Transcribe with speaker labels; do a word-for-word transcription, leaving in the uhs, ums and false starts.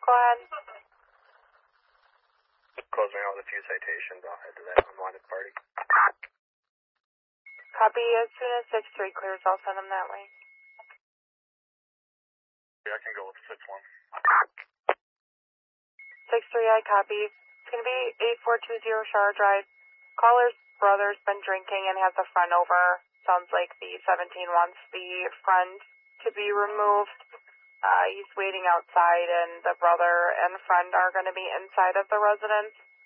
Speaker 1: Go ahead.
Speaker 2: Closing out with a few citations. I'll head to that unwanted party.
Speaker 1: Copy. As soon as six three clears, I'll send them that way.
Speaker 2: Yeah, I can go with six one.
Speaker 1: six three, I copy. It's going to be eight four two zero Shar Drive. Caller's brother's been drinking and has a friend over. Sounds like the seventeen wants the friend to be removed. Uh, he's waiting outside, and the brother and friend are going to be inside of the residence.